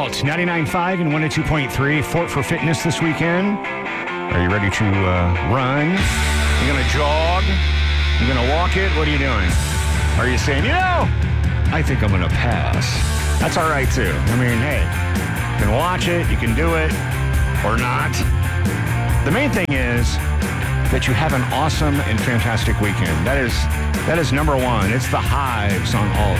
Alt 99.5 and 102.3. Fort for Fitness this weekend. Are you ready to run? You're going to jog? You're going to walk it? What are you doing? Are you saying, I think I'm going to pass? That's all right, too. I mean, hey, you can watch it, you can do it, or not. The main thing is that you have an awesome and fantastic weekend. That is number one. It's the hives on Alt